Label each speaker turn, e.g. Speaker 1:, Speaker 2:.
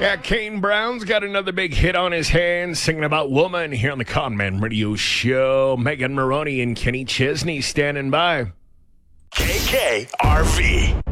Speaker 1: Yeah, Kane Brown's got another big hit on his hands singing about woman here on the Conman Radio Show. Megan Maroney and Kenny Chesney standing by.
Speaker 2: KKRV.